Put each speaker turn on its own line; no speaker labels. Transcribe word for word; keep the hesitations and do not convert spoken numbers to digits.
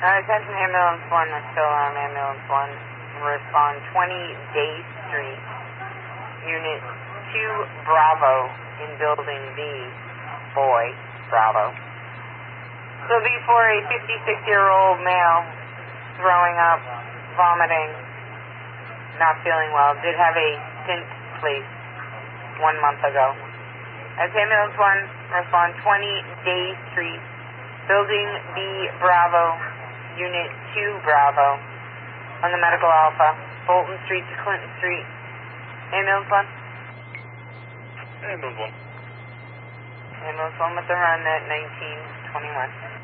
Uh, attention ambulance one, I'm still on ambulance one. Respond twenty Day Street, unit two Bravo in building B. Boy, Bravo. So B for a fifty-six-year-old male throwing up, vomiting, not feeling well. Did have a stint placed one month ago. As ambulance one, respond twenty Day Street, building B Bravo, unit two Bravo, on the Medical Alpha, Bolton Street to Clinton Street. Ambulance one?
Ambulance one.
Ambulance one with the run at nineteen twenty-one.